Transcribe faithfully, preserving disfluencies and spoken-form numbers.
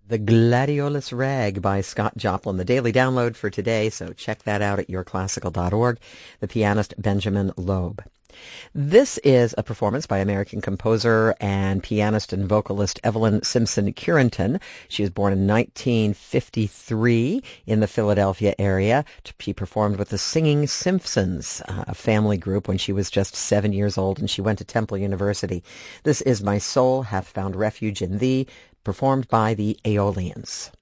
The Gladiolus Rag by Scott Joplin, the daily download for today, so check that out at your classical dot org. The pianist Benjamin Loeb. This is a performance by American composer and pianist and vocalist Evelyn Simpson Curenton. She was born in nineteen fifty-three in the Philadelphia area. She performed with the Singing Simpsons, uh, a family group, when she was just seven years old, and she went to Temple University. This is My Soul Hath Found Refuge in Thee, performed by the Aeolians.